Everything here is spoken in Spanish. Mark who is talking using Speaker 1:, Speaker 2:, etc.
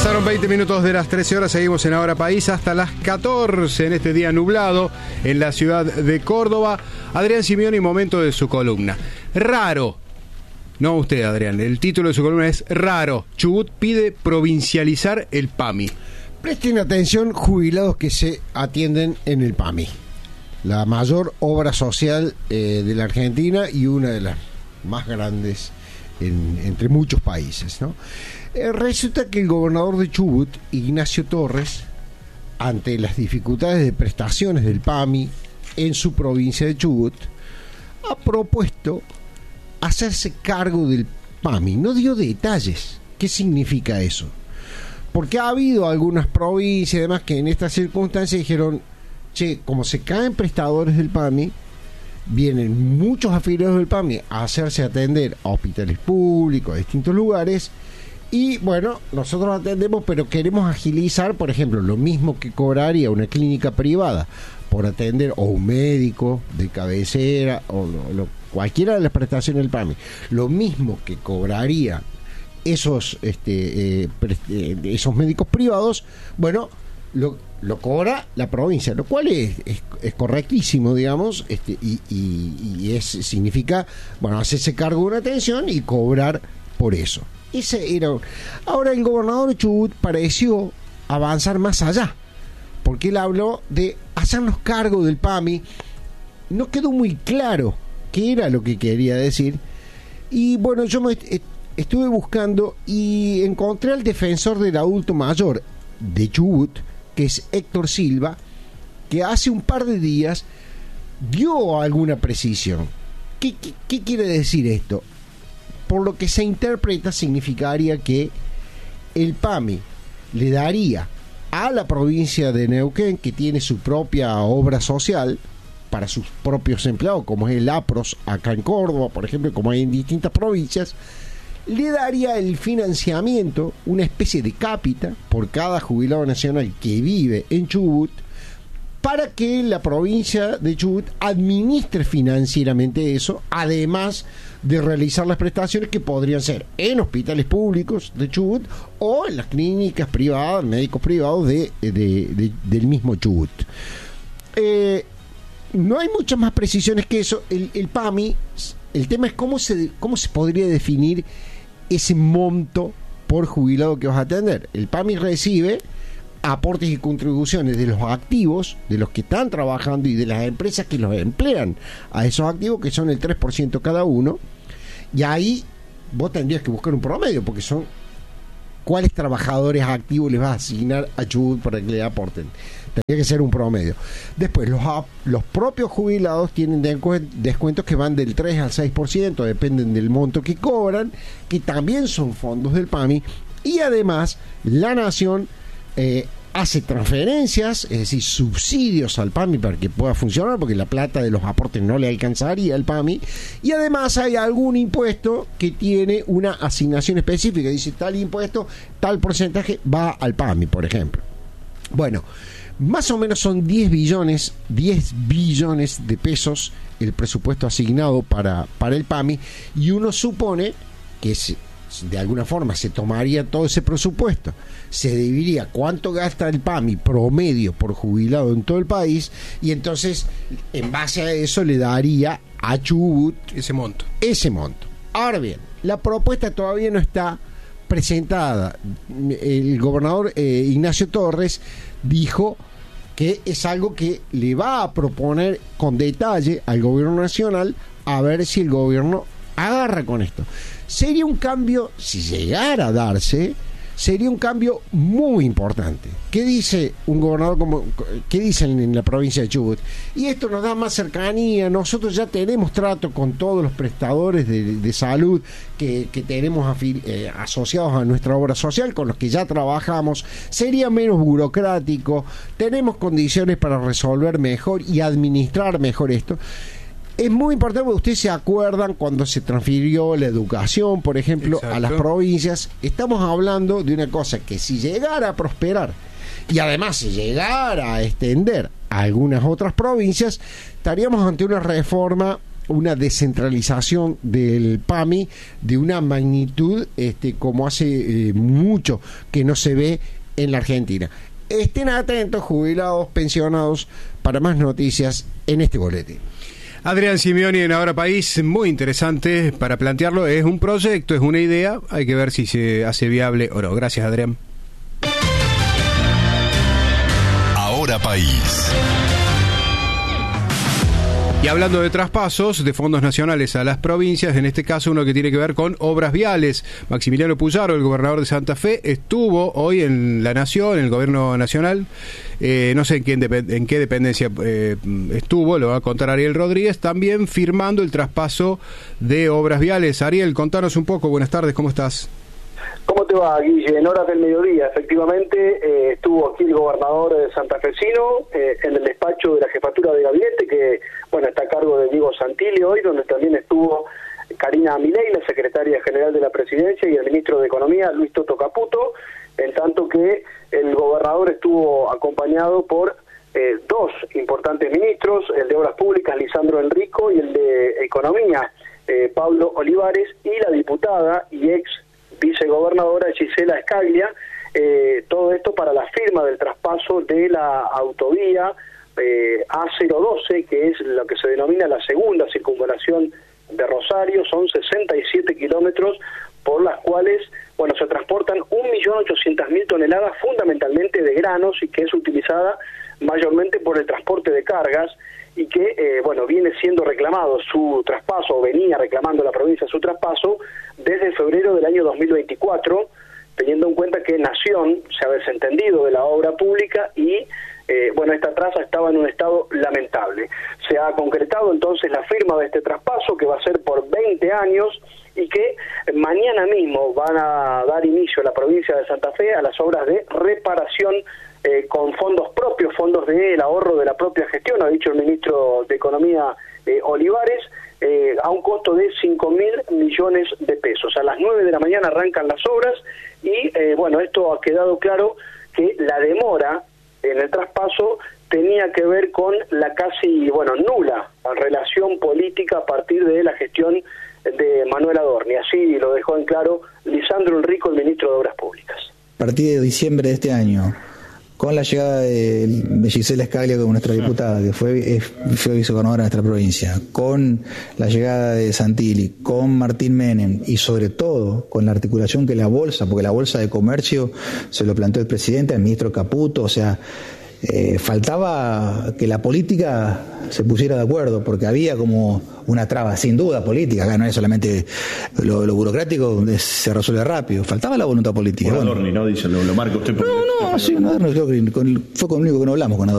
Speaker 1: Pasaron 20 minutos de las 13 horas, seguimos en Ahora País hasta las 14 en este día nublado en la ciudad de Córdoba. Adrián Simeoni, momento de su columna. Raro, no usted Adrián, el título de su columna es Raro, Chubut pide provincializar el PAMI.
Speaker 2: Presten atención, jubilados que se atienden en el PAMI, la mayor obra social de la Argentina y una de las más grandes entre muchos países, ¿no? Resulta que el gobernador de Chubut, Ignacio Torres, ante las dificultades de prestaciones del PAMI en su provincia de Chubut, ha propuesto hacerse cargo del PAMI. No dio detalles. ¿Qué significa eso? Porque ha habido algunas provincias, además, que en estas circunstancias dijeron, che, como se caen prestadores del PAMI, vienen muchos afiliados del PAMI a hacerse atender a hospitales públicos, a distintos lugares. Y bueno, nosotros atendemos, pero queremos agilizar, por ejemplo, lo mismo que cobraría una clínica privada por atender, o un médico de cabecera, o cualquiera de las prestaciones del PAMI, lo mismo que cobraría esos médicos privados, bueno, lo cobra la provincia, lo cual es correctísimo, digamos, y significa, bueno, hacerse cargo de una atención y cobrar por eso. Ese era. Ahora el gobernador de Chubut pareció avanzar más allá, porque él habló de hacernos cargo del PAMI. No quedó muy claro qué era lo que quería decir. Y bueno, yo estuve buscando y encontré al defensor del adulto mayor de Chubut, que es Héctor Silva, que hace un par de días dio alguna precisión. ¿Qué quiere decir esto? Por lo que se interpreta, significaría que el PAMI le daría a la provincia de Neuquén, que tiene su propia obra social para sus propios empleados, como es el APROS acá en Córdoba, por ejemplo, como hay en distintas provincias, le daría el financiamiento, una especie de cápita por cada jubilado nacional que vive en Chubut, para que la provincia de Chubut administre financieramente eso, además de realizar las prestaciones que podrían ser en hospitales públicos de Chubut o en las clínicas privadas, médicos privados del mismo Chubut. No hay muchas más precisiones que eso. El PAMI, el tema es cómo se podría definir ese monto por jubilado que vas a atender. El PAMI recibe aportes y contribuciones de los activos, de los que están trabajando y de las empresas que los emplean a esos activos, que son el 3% cada uno, y ahí vos tendrías que buscar un promedio, porque son cuáles trabajadores activos les vas a asignar a Chubut para que le aporten. Tendría que ser un promedio. Después, los propios jubilados tienen descuentos que van del 3 al 6%, dependen del monto que cobran, que también son fondos del PAMI, y además la Nación hace transferencias, es decir, subsidios al PAMI para que pueda funcionar, porque la plata de los aportes no le alcanzaría al PAMI, y además hay algún impuesto que tiene una asignación específica, dice tal impuesto, tal porcentaje va al PAMI, por ejemplo. Bueno, más o menos son 10 billones de pesos el presupuesto asignado para el PAMI, y uno supone que de alguna forma se tomaría todo ese presupuesto, se dividiría cuánto gasta el PAMI promedio por jubilado en todo el país, y entonces en base a eso le daría a Chubut ese monto. Ahora bien, la propuesta todavía no está presentada. El gobernador Ignacio Torres dijo que es algo que le va a proponer con detalle al gobierno nacional, a ver si el gobierno agarra con esto. Sería un cambio, si llegara a darse, sería un cambio muy importante. ¿Qué dice un gobernador qué dicen en la provincia de Chubut? Y esto nos da más cercanía. Nosotros ya tenemos trato con todos los prestadores de salud que tenemos asociados a nuestra obra social, con los que ya trabajamos. Sería menos burocrático, tenemos condiciones para resolver mejor y administrar mejor esto. Es muy importante, porque ustedes se acuerdan cuando se transfirió la educación, por ejemplo, a las provincias. Estamos hablando de una cosa que, si llegara a prosperar y además si llegara a extender a algunas otras provincias, estaríamos ante una reforma una descentralización del PAMI de una magnitud como hace mucho que no se ve en la Argentina. Estén atentos, jubilados, pensionados, para más noticias en este boletín.
Speaker 1: Adrián Simeoni en Ahora País, muy interesante para plantearlo. Es un proyecto, es una idea, hay que ver si se hace viable o no. Gracias, Adrián.
Speaker 3: Ahora País.
Speaker 1: Y hablando de traspasos de fondos nacionales a las provincias, en este caso uno que tiene que ver con obras viales. Maximiliano Puyaro, el gobernador de Santa Fe, estuvo hoy en La Nación, en el gobierno nacional. No sé en qué dependencia estuvo, lo va a contar Ariel Rodríguez, también firmando el traspaso de obras viales. Ariel, contanos un poco. Buenas tardes, ¿cómo estás?
Speaker 4: ¿Cómo te va, Guille? En horas del mediodía, efectivamente, estuvo aquí el gobernador santafesino en el despacho de la jefatura de gabinete, que está a cargo de Diego Santilli hoy, donde también estuvo Karina Milei, la secretaria general de la presidencia, y el ministro de Economía, Luis Toto Caputo, en tanto que el gobernador estuvo acompañado por dos importantes ministros, el de Obras Públicas, Lisandro Enrico, y el de Economía, Pablo Olivares, y la diputada y ex vicegobernadora Gisela Scaglia, todo esto para la firma del traspaso de la autovía A012, que es lo que se denomina la segunda circunvalación de Rosario. Son 67 kilómetros por las cuales se transportan 1.800.000 toneladas fundamentalmente de granos, y que es utilizada mayormente por el transporte de cargas, y que viene siendo reclamado su traspaso, o venía reclamando la provincia su traspaso desde febrero del año 2024, teniendo en cuenta que Nación se ha desentendido de la obra pública y esta traza estaba en un estado lamentable. Se ha concretado entonces la firma de este traspaso, que va a ser por 20 años, y que mañana mismo van a dar inicio a la provincia de Santa Fe a las obras de reparación con fondos propios, fondos del ahorro de la propia gestión, ha dicho el ministro de Economía Olivares, a un costo de 5.000 millones de pesos. A las 9 de la mañana arrancan las obras y, esto ha quedado claro que la demora en el traspaso tenía que ver con la casi, nula relación política a partir de la gestión de Manuel Adorni. Así lo dejó en claro Lisandro Enrico, el ministro de Obras Públicas.
Speaker 5: A partir de diciembre de este año, con la llegada de Gisela Scaglia como nuestra diputada, que fue vicegobernadora de nuestra provincia, con la llegada de Santilli, con Martín Menem, y sobre todo con la articulación que la bolsa, porque la bolsa de comercio se lo planteó el presidente, el ministro Caputo, faltaba que la política se pusiera de acuerdo, porque había como una traba, sin duda, política. Acá no es solamente lo burocrático, se resuelve rápido. Faltaba la voluntad política.
Speaker 6: Adorni, ¿no? Dice, lo marca usted.
Speaker 5: No, sí, Adorni, fue con el único que no hablamos con Adorni.